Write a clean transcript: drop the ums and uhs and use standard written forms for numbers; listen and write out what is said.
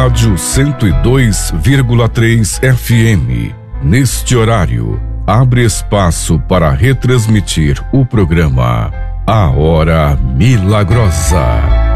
Rádio 102,3 FM. Neste horário, abre espaço para retransmitir o programa A Hora Milagrosa.